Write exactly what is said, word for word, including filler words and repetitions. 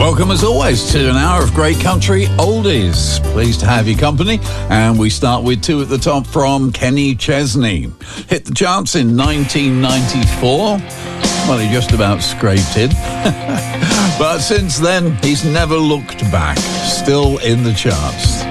Welcome as always to an hour of great country oldies. Pleased to have your company, and we start with two at the top from Kenny Chesney. Hit the charts in nineteen ninety-four. Well, he just about scraped in. But since then, he's never looked back. Still in the charts.